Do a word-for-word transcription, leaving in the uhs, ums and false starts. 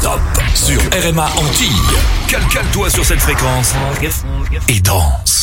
non-stop sur R M A Antilles. Cale-cale-toi sur cette fréquence et danse.